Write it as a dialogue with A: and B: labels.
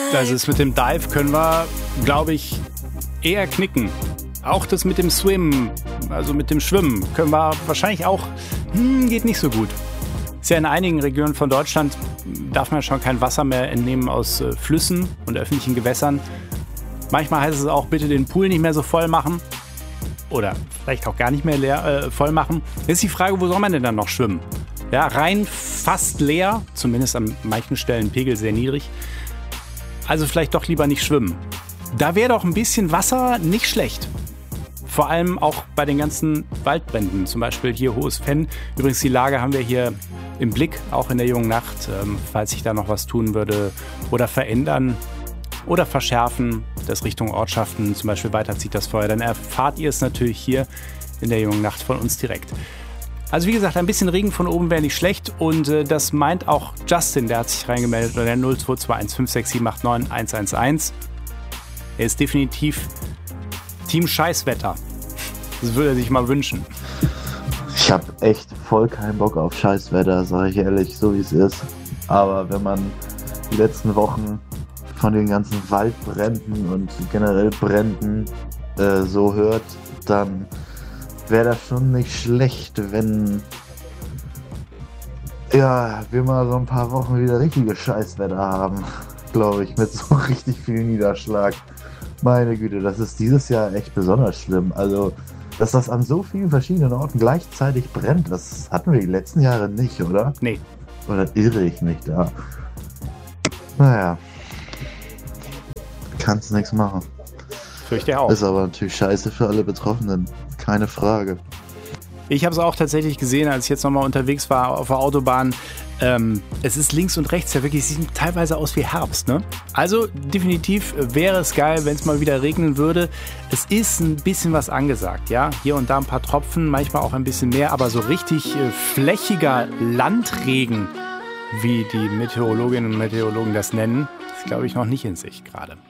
A: Also das mit dem Dive können wir, glaube ich, eher knicken. Auch das mit dem Swim, also mit dem Schwimmen, können wir wahrscheinlich auch, geht nicht so gut. Ist ja in einigen Regionen von Deutschland, darf man schon kein Wasser mehr entnehmen aus Flüssen und öffentlichen Gewässern. Manchmal heißt es auch, bitte den Pool nicht mehr so voll machen. Oder vielleicht auch gar nicht mehr voll machen. Jetzt ist die Frage, wo soll man denn dann noch schwimmen? Ja, rein fast leer, zumindest an manchen Stellen Pegel sehr niedrig. Also vielleicht doch lieber nicht schwimmen. Da wäre doch ein bisschen Wasser nicht schlecht. Vor allem auch bei den ganzen Waldbränden, zum Beispiel hier Hohes Venn. Übrigens, die Lage haben wir hier im Blick, auch in der jungen Nacht, falls sich da noch was tun würde oder verändern oder verschärfen, das Richtung Ortschaften zum Beispiel weiterzieht das Feuer. Dann erfahrt ihr es natürlich hier in der jungen Nacht von uns direkt. Also wie gesagt, ein bisschen Regen von oben wäre nicht schlecht und das meint auch Justin, der hat sich reingemeldet, oder der 022156789111. Er ist definitiv Team Scheißwetter. Das würde er sich mal wünschen.
B: Ich habe echt voll keinen Bock auf Scheißwetter, sage ich ehrlich, so wie es ist. Aber wenn man die letzten Wochen von den ganzen Waldbränden und generell Bränden so hört, dann wäre das schon nicht schlecht, wenn wir mal so ein paar Wochen wieder richtiges Scheißwetter haben, glaube ich, mit so richtig viel Niederschlag. Meine Güte, das ist dieses Jahr echt besonders schlimm. Also, dass das an so vielen verschiedenen Orten gleichzeitig brennt, das hatten wir die letzten Jahre nicht, oder?
A: Nee.
B: Oder irre ich mich da? Naja. Kannst nichts machen.
A: Fürchte auch.
B: Ist aber natürlich scheiße für alle Betroffenen. Keine Frage.
A: Ich habe es auch tatsächlich gesehen, als ich jetzt nochmal unterwegs war auf der Autobahn. Es ist links und rechts ja wirklich, sieht teilweise aus wie Herbst, ne? Also definitiv wäre es geil, wenn es mal wieder regnen würde. Es ist ein bisschen was angesagt, ja? Hier und da ein paar Tropfen, manchmal auch ein bisschen mehr, aber so richtig flächiger Landregen, wie die Meteorologinnen und Meteorologen das nennen, ist, glaube ich, noch nicht in Sicht gerade.